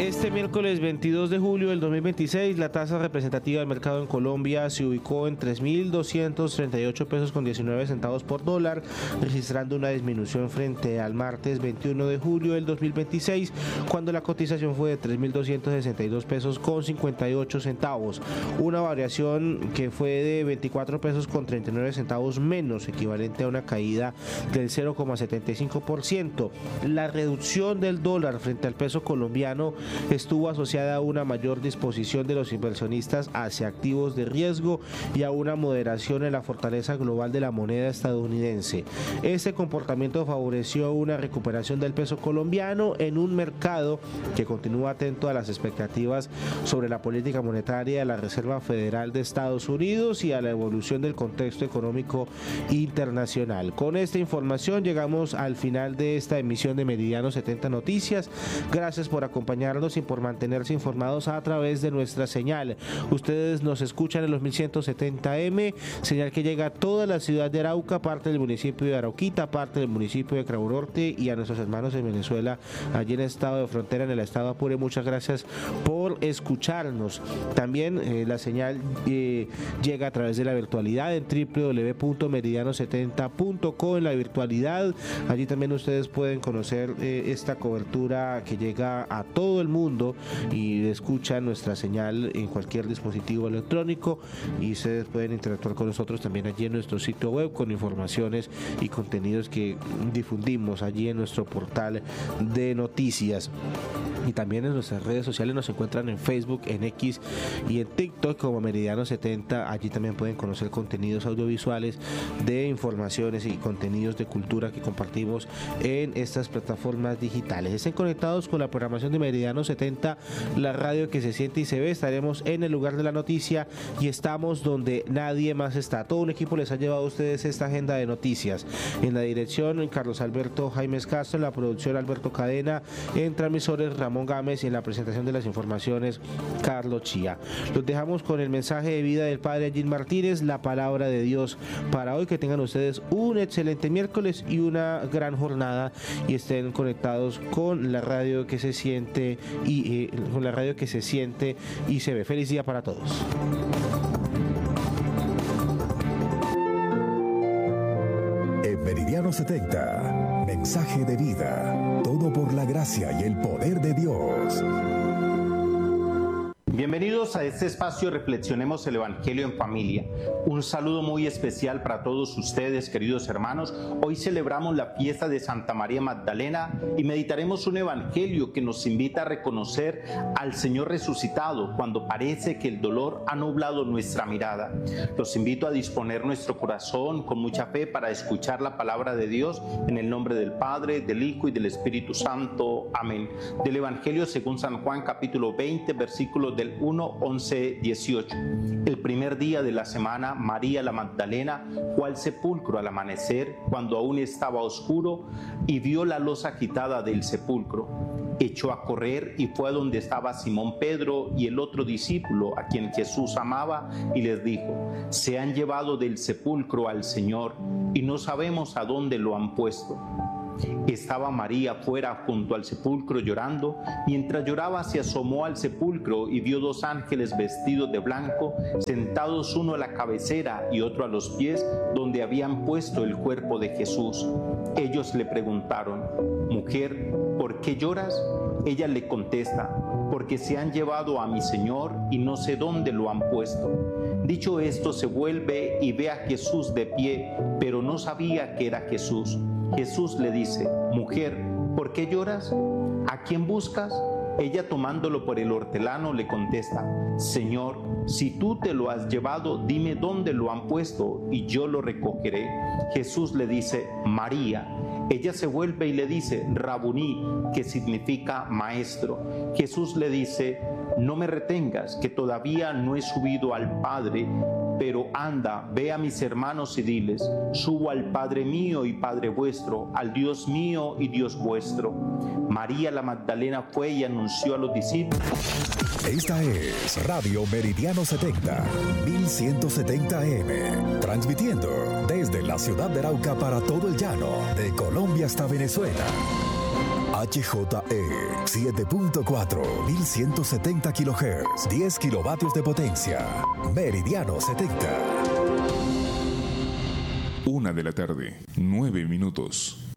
Este miércoles 22 de julio del 2026, la tasa representativa del mercado en Colombia se ubicó en 3.238 pesos con 19 centavos por dólar, registrando una disminución frente al martes 21 de julio del 2026, cuando la cotización fue de 3.262 pesos con 58 centavos, una variación que fue de 24 pesos con 39 centavos menos, equivalente a una caída del 0,75%. La reducción del dólar frente al peso colombiano estuvo asociada a una mayor disposición de los inversionistas hacia activos de riesgo y a una moderación en la fortaleza global de la moneda estadounidense. Este comportamiento favoreció una recuperación del peso colombiano en un mercado que continúa atento a las expectativas sobre la política monetaria de la Reserva Federal de Estados Unidos y a la evolución del contexto económico internacional. Con esta información llegamos al final de esta emisión de Meridiano 70 Noticias. Gracias por acompañarnos y por mantenerse informados a través de nuestra señal. Ustedes nos escuchan en los 1170M, señal que llega a toda la ciudad de Arauca, parte del municipio de Arauquita, parte del municipio de Cravo Norte y a nuestros hermanos en Venezuela, allí en el estado de frontera, en el estado Apure. Muchas gracias por escucharnos. También la señal llega a través de la virtualidad en www.meridiano70.co en la virtualidad. Allí también ustedes pueden conocer esta cobertura que llega a todo el mundo y escuchan nuestra señal en cualquier dispositivo electrónico, y ustedes pueden interactuar con nosotros también allí en nuestro sitio web con informaciones y contenidos que difundimos allí en nuestro portal de noticias. Y también en nuestras redes sociales nos encuentran en Facebook, en X y en TikTok como Meridiano 70. Allí también pueden conocer contenidos audiovisuales de informaciones y contenidos de cultura que compartimos en estas plataformas digitales. Estén conectados con la programación de Meridiano 70, la radio que se siente y se ve. Estaremos en el lugar de la noticia y estamos donde nadie más está. Todo un equipo les ha llevado a ustedes esta agenda de noticias. En la dirección, Carlos Alberto Jaimes Castro, en la producción Alberto Cadena, en transmisores Ramón Gámez y en la presentación de las informaciones Carlos Chía. Los dejamos con el mensaje de vida del Padre Gil Martínez, la palabra de Dios para hoy. Que tengan ustedes un excelente miércoles y una gran jornada y estén conectados con la radio que se siente y con la radio que se siente y se ve. Feliz día para todos. En Meridiano 70, mensaje de vida, todo por la gracia y el poder de Dios. Bienvenidos a este espacio Reflexionemos el Evangelio en Familia. Un saludo muy especial para todos ustedes, queridos hermanos. Hoy celebramos la fiesta de Santa María Magdalena y meditaremos un evangelio que nos invita a reconocer al Señor resucitado cuando parece que el dolor ha nublado nuestra mirada. Los invito a disponer nuestro corazón con mucha fe para escuchar la palabra de Dios en el nombre del Padre, del Hijo y del Espíritu Santo. Amén. Del Evangelio según San Juan, capítulo 20, versículos del 1, 11, 18. El primer día de la semana, María la Magdalena fue al sepulcro al amanecer, cuando aún estaba oscuro, y vio la losa quitada del sepulcro. Echó a correr y fue a donde estaba Simón Pedro y el otro discípulo a quien Jesús amaba, y les dijo: se han llevado del sepulcro al Señor y no sabemos a dónde lo han puesto. Estaba María fuera junto al sepulcro llorando. Mientras lloraba, se asomó al sepulcro y vio dos ángeles vestidos de blanco, sentados, uno a la cabecera y otro a los pies, donde habían puesto el cuerpo de Jesús. Ellos le preguntaron: mujer, ¿por qué lloras? Ella le contesta: porque se han llevado a mi Señor y no sé dónde lo han puesto. Dicho esto, se vuelve y ve a Jesús de pie, pero no sabía que era Jesús. Jesús le dice: mujer, ¿por qué lloras? ¿A quién buscas? Ella, tomándolo por el hortelano, le contesta: Señor, si tú te lo has llevado, dime dónde lo han puesto y yo lo recogeré. Jesús le dice: María. Ella se vuelve y le dice: Rabuní, que significa maestro. Jesús le dice: no me retengas, que todavía no he subido al Padre, pero anda, ve a mis hermanos y diles: subo al Padre mío y Padre vuestro, al Dios mío y Dios vuestro. María la Magdalena fue y anunció a los discípulos. Esta es Radio Meridiano 70, 1170M, transmitiendo desde la ciudad de Arauca para todo el llano, de Colombia hasta Venezuela. HJE 7.4, 1170 kHz, 10 kilovatios de potencia. Meridiano 70. 1 de la tarde, 9 minutos.